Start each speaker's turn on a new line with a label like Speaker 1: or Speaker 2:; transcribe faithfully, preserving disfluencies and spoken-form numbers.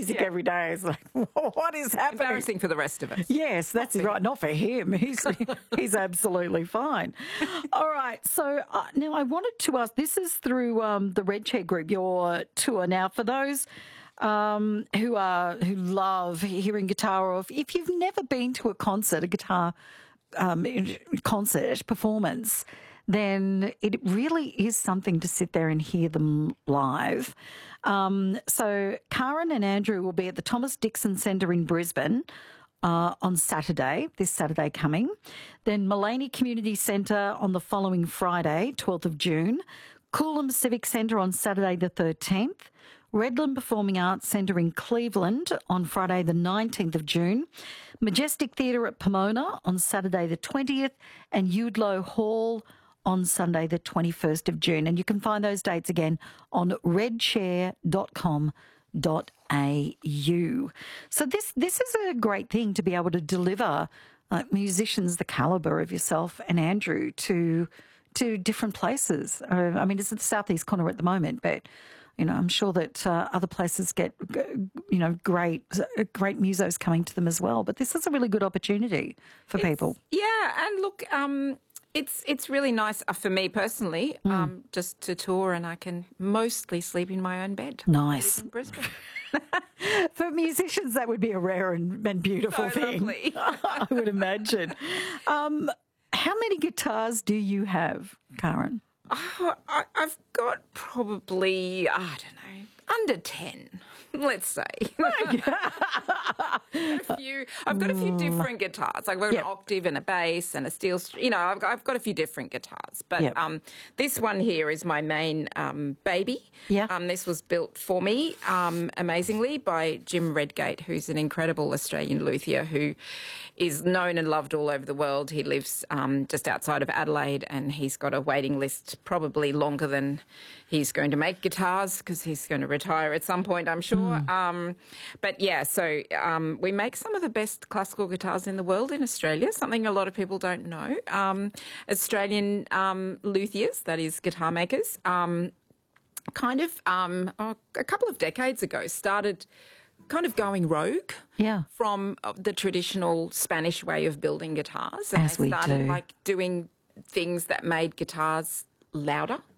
Speaker 1: music
Speaker 2: Yeah.
Speaker 1: every day. It's like, what is happening?
Speaker 2: Embarrassing for the rest of us.
Speaker 1: Yes, that's right. Not for him. He's he's absolutely fine. All right. So uh, now I wanted to ask. This is through um, the Red Chair Group, your tour. Now, for those um, who are who love hearing guitar, or if, if you've never been to a concert, a guitar um, concert performance, then it really is something to sit there and hear them live. Um, so Karen and Andrew will be at the Thomas Dixon Centre in Brisbane uh, on Saturday, this Saturday coming. Then Mullaney Community Centre on the following Friday, twelfth of June. Coolum Civic Centre on Saturday the thirteenth. Redland Performing Arts Centre in Cleveland on Friday the nineteenth of June. Majestic Theatre at Pomona on Saturday the twentieth. And Udlow Hall on Sunday the twenty-first of June. And you can find those dates again on red chair dot com dot a u. So this this is a great thing to be able to deliver uh, musicians the calibre of yourself and Andrew to to different places. Uh, I mean, it's at the southeast corner at the moment, but you know, I'm sure that uh, other places get, you know, great, great musos coming to them as well. But this is a really good opportunity for
Speaker 2: It's-
Speaker 1: people.
Speaker 2: Yeah, and look, um, it's it's really nice uh, for me personally,
Speaker 1: Mm.
Speaker 2: um, just to tour, and I can mostly sleep in my own bed.
Speaker 1: Nice.
Speaker 2: In Brisbane.
Speaker 1: For musicians, that would be a rare and, and beautiful
Speaker 2: So
Speaker 1: thing.
Speaker 2: lovely.
Speaker 1: I would imagine. Um, how many guitars do you have, Karen?
Speaker 2: Oh, I, I've got probably, I don't know, under ten, let's say. a few, I've got a few different guitars. I've got
Speaker 1: Yep.
Speaker 2: an octave and a bass and a steel string. You know, I've got, I've got a few different guitars. But
Speaker 1: Yep.
Speaker 2: um, this one here is my main um, baby.
Speaker 1: Yeah.
Speaker 2: Um, this was built for me, um, amazingly, by Jim Redgate, who's an incredible Australian luthier who is known and loved all over the world. He lives um, just outside of Adelaide, and he's got a waiting list probably longer than he's going to make guitars, because he's going to retire at some point, I'm sure. Um, but yeah, so um, we make some of the best classical guitars in the world in Australia, something a lot of people don't know. Um, Australian um, luthiers, that is guitar makers, um, kind of um, oh, a couple of decades ago started kind of going rogue
Speaker 1: Yeah.
Speaker 2: from uh, the traditional Spanish way of building guitars. And
Speaker 1: As
Speaker 2: they
Speaker 1: we
Speaker 2: started
Speaker 1: do.
Speaker 2: like doing things that made guitars louder